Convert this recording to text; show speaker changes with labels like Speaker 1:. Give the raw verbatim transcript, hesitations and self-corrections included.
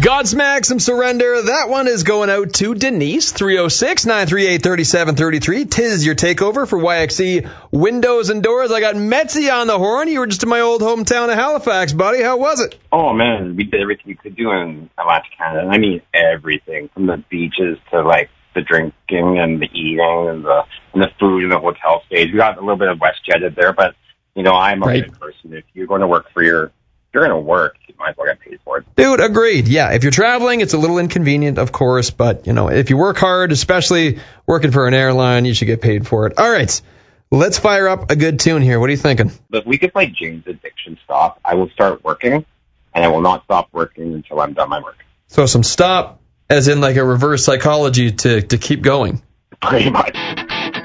Speaker 1: Godsmack, some Surrender. That one is going out to Denise, three oh six, nine three eight, three seven three three. Tis your takeover for Y X C Windows and Doors. I got Metzi on the horn. You were just in my old hometown of Halifax, buddy. How was it?
Speaker 2: Oh, man, we did everything we could do in Atlantic Canada. I mean, everything, from the beaches to, like, the drinking and the eating and the and the food and the hotel stays. We got a little bit of WestJet there, but, you know, I'm a
Speaker 1: Right.
Speaker 2: good person. If you're going to work for your, if you're going to work, you might as well get paid for it.
Speaker 1: Dude, agreed. Yeah, if you're traveling, it's a little inconvenient, of course, but, you know, if you work hard, especially working for an airline, you should get paid for it. All right, let's fire up a good tune here. What are you thinking?
Speaker 2: If we could play Jane's Addiction Stop, I will start working, and I will not stop working until I'm done my work.
Speaker 1: So some stop, as in like a reverse psychology to, to keep going.
Speaker 2: Pretty much.